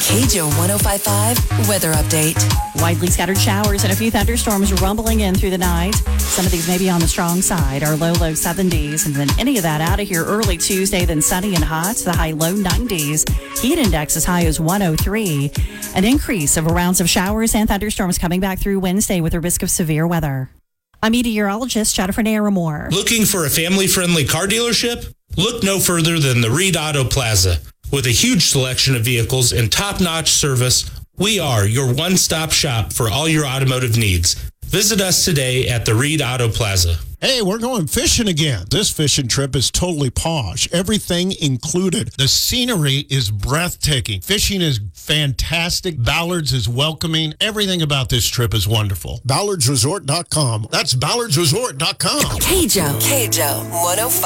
KJO 105.5 weather update. Widely scattered showers and a few thunderstorms rumbling in through the night. Some of these may be on the strong side. Our low 70s, and then any of that out of here early Tuesday, then sunny and hot. The high low 90s. Heat index as high as 103. An increase of rounds of showers and thunderstorms coming back through Wednesday with a risk of severe weather. I'm meteorologist Jennifer Naramore. Looking for a family-friendly car dealership? Look no further than the Reed Auto Plaza. With a huge selection of vehicles and top-notch service, we are your one-stop shop for all your automotive needs. Visit us today at the Reed Auto Plaza. Hey, we're going fishing again. This fishing trip is totally posh. Everything included. The scenery is breathtaking. Fishing is fantastic. Ballards is welcoming. Everything about this trip is wonderful. BallardsResort.com. That's BallardsResort.com. KJO 105.